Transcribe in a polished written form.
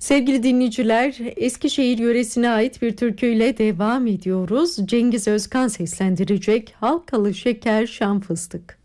Sevgili dinleyiciler, Eskişehir yöresine ait bir türküyle devam ediyoruz. Cengiz Özkan seslendirecek Halkalı Şeker Şan Fıstık.